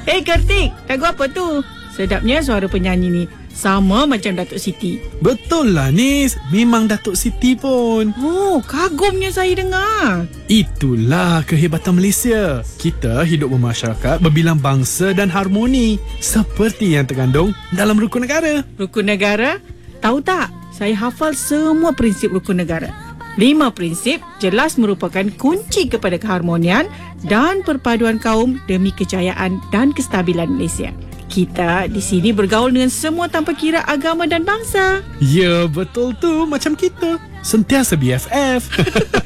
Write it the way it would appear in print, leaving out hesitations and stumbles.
Hey Kartik, lagu apa tu? Sedapnya suara penyanyi ni. Sama macam Datuk Siti. Betul lah Nis, memang Datuk Siti pun. Oh, kagumnya saya dengar. Itulah kehebatan Malaysia. Kita hidup bermasyarakat berbilang bangsa dan harmoni, seperti yang terkandung dalam rukun negara. Rukun negara? Tahu tak? Saya hafal semua prinsip rukun negara. 5 prinsip jelas merupakan kunci kepada keharmonian dan perpaduan kaum demi kejayaan dan kestabilan Malaysia. Kita di sini bergaul dengan semua tanpa kira agama dan bangsa. Ya, betul tu, macam kita. Sentiasa BFF.